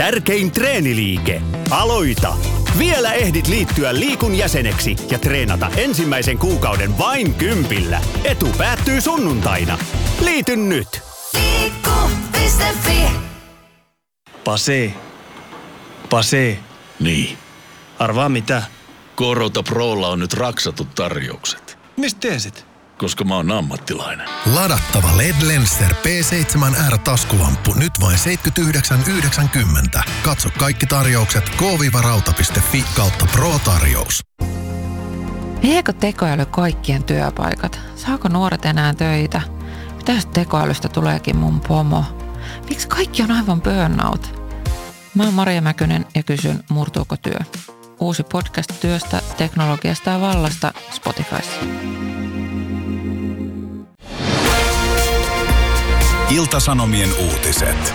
tärkein treeniliike. Aloita! Vielä ehdit liittyä Liikun jäseneksi ja treenata ensimmäisen kuukauden vain 10. Etu päättyy sunnuntaina. Liity nyt! Liikku.fi. Pase. Niin. Arvaa mitä? Korota Prolla on nyt raksatut tarjoukset. Mistä tiesit? Koska mä oon ammattilainen. Ladattava LED Lenser P7R-taskulamppu nyt vain 79,90. Katso kaikki tarjoukset k-rauta.fi kautta Pro-tarjous. Viekö tekoäly kaikkien työpaikat? Saako nuoret enää töitä? Mitä jos tekoälystä tuleekin mun pomo? Miksi kaikki on aivan burnout? Mä oon Maria Mäkynen ja kysyn, murtuuko työ? Uusi podcast työstä, teknologiasta ja vallasta Spotifyssa. Ilta-Sanomien uutiset.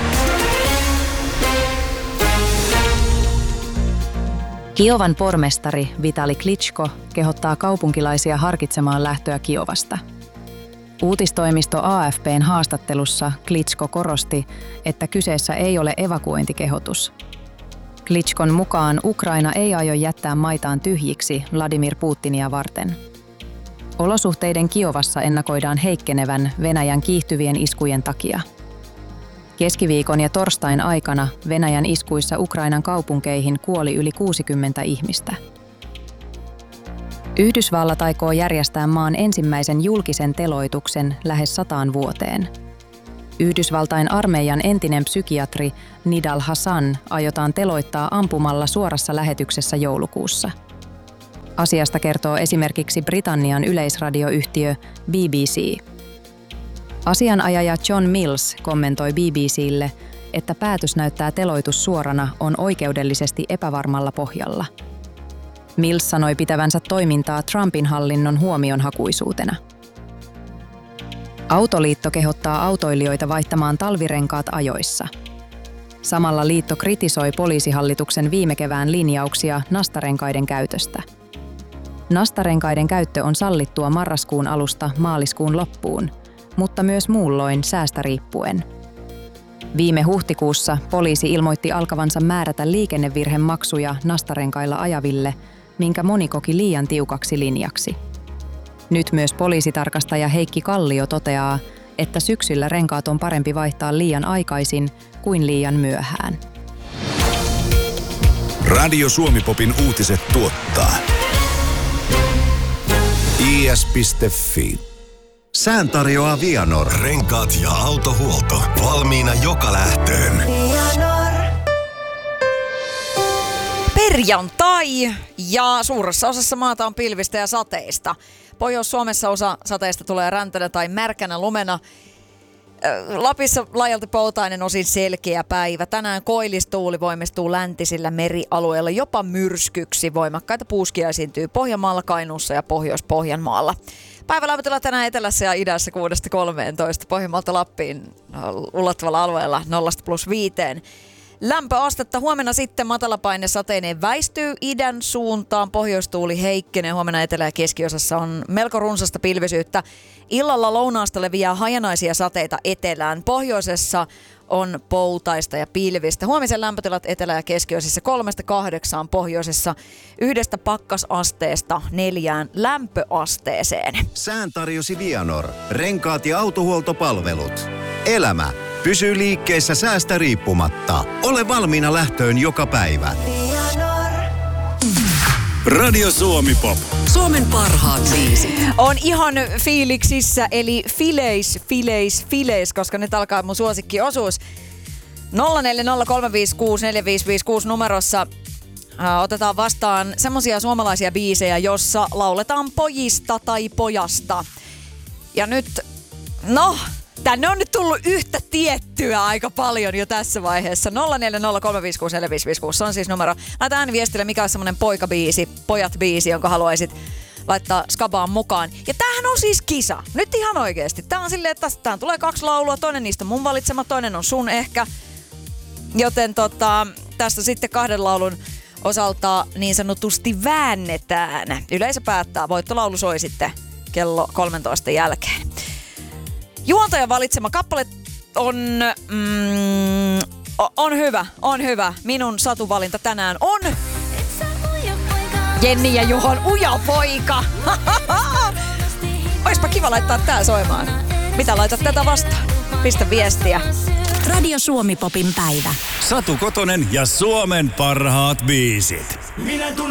Kiovan pormestari Vitali Klitschko kehottaa kaupunkilaisia harkitsemaan lähtöä Kiovasta. Uutistoimisto AFP:n haastattelussa Klitschko korosti, että kyseessä ei ole evakuointikehotus. Klitschkon mukaan Ukraina ei aio jättää maitaan tyhjiksi Vladimir Putinia varten. Olosuhteiden Kiovassa ennakoidaan heikkenevän Venäjän kiihtyvien iskujen takia. Keskiviikon ja torstain aikana Venäjän iskuissa Ukrainan kaupunkeihin kuoli yli 60 ihmistä. Yhdysvallat aikoo järjestää maan ensimmäisen julkisen teloituksen lähes 100 vuoteen. Yhdysvaltain armeijan entinen psykiatri Nidal Hasan aiotaan teloittaa ampumalla suorassa lähetyksessä joulukuussa. Asiasta kertoo esimerkiksi Britannian yleisradioyhtiö BBC. Asianajaja John Mills kommentoi BBClle, että päätös näyttää teloitus suorana on oikeudellisesti epävarmalla pohjalla. Mills sanoi pitävänsä toimintaa Trumpin hallinnon huomionhakuisuutena. Autoliitto kehottaa autoilijoita vaihtamaan talvirenkaat ajoissa. Samalla liitto kritisoi poliisihallituksen viime kevään linjauksia nastarenkaiden käytöstä. Nastarenkaiden käyttö on sallittua marraskuun alusta maaliskuun loppuun, mutta myös muulloin säästä riippuen. Viime huhtikuussa poliisi ilmoitti alkavansa määrätä liikennevirhemaksuja nastarenkailla ajaville, minkä moni koki liian tiukaksi linjaksi. Nyt myös poliisitarkastaja Heikki Kallio toteaa, että syksyllä renkaat on parempi vaihtaa liian aikaisin kuin liian myöhään. Radio Suomi-popin uutiset tuottaa is.fi. Sään tarjoaa Vianor. Renkaat ja autohuolto. Valmiina joka lähtöön. Perjantai ja suuressa osassa maata on pilvistä ja sateista. Pohjois-Suomessa osa sateista tulee räntänä tai märkänä lumena. Lapissa laajalti poutainen, osin selkeä päivä. Tänään koillistuuli voimistuu läntisillä merialueilla jopa myrskyksi. Voimakkaita puuskia esiintyy Pohjanmaalla, Kainuussa ja Pohjois-Pohjanmaalla. Päivälämpötila tänään etelässä ja idässä 6-13. Pohjanmaalta Lappiin ulottuvalla alueella 0-5. Lämpöastetta huomenna sitten matalapaine sateineen väistyy idän suuntaan. Pohjoistuuli heikkenee. Huomenna etelä- ja keskiosassa on melko runsasta pilvisyyttä. Illalla lounaasta leviää hajanaisia sateita etelään. Pohjoisessa on poutaista ja pilvistä. Huomisen lämpötilat etelä- ja keskiosissa 3-8, pohjoisessa 1 pakkasasteesta 4 lämpöasteeseen. Sään tarjosi Vianor. Renkaat ja autohuoltopalvelut. Elämä pysyy liikkeessä säästä riippumatta. Ole valmiina lähtöön joka päivä. Radio Suomi-pop. Suomen parhaat biisit. On ihan fiiliksissä, eli fileis, koska nyt alkaa mun suosikkiosuus. 0403564556 numerossa otetaan vastaan semmosia suomalaisia biisejä, jossa lauletaan pojista tai pojasta. Ja nyt, tänne on nyt tullut yhtä tiettyä aika paljon jo tässä vaiheessa. 0403564556, se on siis numero. Laita ääniviestille, mikä on semmonen poikabiisi, pojat-biisi, jonka haluaisit laittaa skabaan mukaan. Ja tämähän on siis kisa. Nyt ihan oikeesti. Tää on silleen, että tästä tulee 2 laulua. Toinen niistä on mun valitsema, toinen on sun ehkä. Joten tästä sitten 2 laulun osalta niin sanotusti väännetään. Yleisö päättää. Voittolaulu soi sitten kello 13 jälkeen. Juontajan valitsema kappale On hyvä. Minun satuvalinta tänään on Jenni ja Juhon Uja poika. Oispa kiva laittaa tää soimaan. Mitä laitat tätä vastaan? Pistä viestiä. Radio Suomi Popin päivä. Satu Kotonen ja Suomen parhaat biisit. Minä tunnen